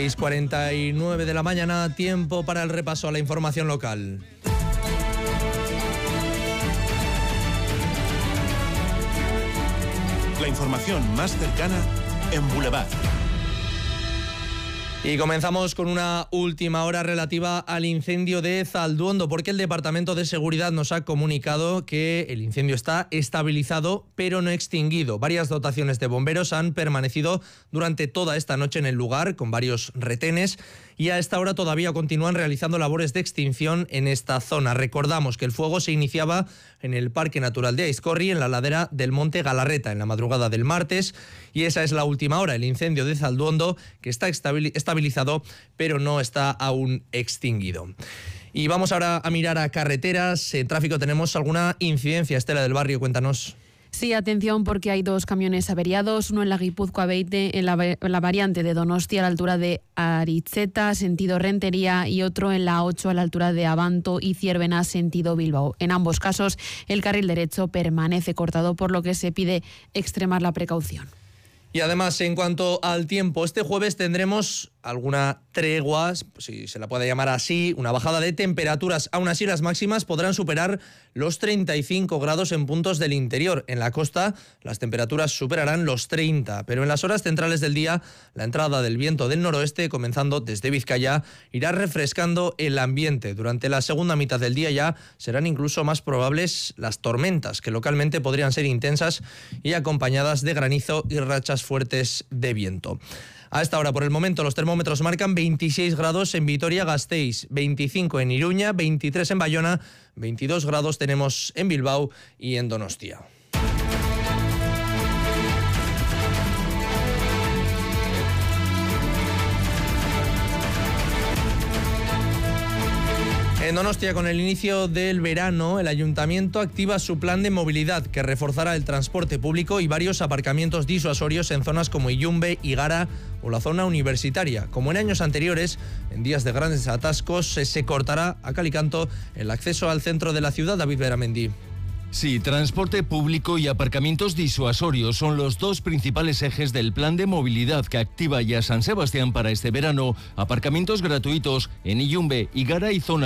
6:49 de la mañana, tiempo para el repaso a la información local. La información más cercana en Boulevard. Y comenzamos con una última hora relativa al incendio de Zalduondo, porque el Departamento de Seguridad nos ha comunicado que el incendio está estabilizado, pero no extinguido. Varias dotaciones de bomberos han permanecido durante toda esta noche en el lugar, con varios retenes, y a esta hora todavía continúan realizando labores de extinción en esta zona. Recordamos que el fuego se iniciaba en el Parque Natural de Aizkorri, en la ladera del Monte Galarreta, en la madrugada del martes, y esa es la última hora, el incendio de Zalduondo, que está estabilizado, pero no está aún extinguido. Y vamos ahora a mirar a carreteras. En tráfico tenemos alguna incidencia. Estela del Barrio, cuéntanos. Sí, atención, porque hay dos camiones averiados, uno en la Guipúzcoa Beite, en la variante de Donostia a la altura de Aritzeta, sentido Rentería, y otro en la 8 a la altura de Abanto y Ciervena, sentido Bilbao. En ambos casos, el carril derecho permanece cortado, por lo que se pide extremar la precaución. Y además, en cuanto al tiempo, este jueves tendremos alguna tregua, si se la puede llamar así, una bajada de temperaturas. Aún así, las máximas podrán superar los 35 grados en puntos del interior. En la costa, las temperaturas superarán los 30, pero en las horas centrales del día, la entrada del viento del noroeste, comenzando desde Vizcaya, irá refrescando el ambiente. Durante la segunda mitad del día ya serán incluso más probables las tormentas, que localmente podrían ser intensas y acompañadas de granizo y rachas fuertes de viento. A esta hora, por el momento, los termómetros marcan 26 grados en Vitoria-Gasteiz, 25 en Iruña, 23 en Bayona, 22 grados tenemos en Bilbao y en Donostia. En Donostia, con el inicio del verano, el Ayuntamiento activa su plan de movilidad, que reforzará el transporte público y varios aparcamientos disuasorios en zonas como Illumbe, Igara o la zona universitaria. Como en años anteriores, en días de grandes atascos, se cortará a cal y canto el acceso al centro de la ciudad. David Beramendi. Sí, transporte público y aparcamientos disuasorios son los dos principales ejes del plan de movilidad que activa ya San Sebastián para este verano. Aparcamientos gratuitos en Illumbe, Igara y zona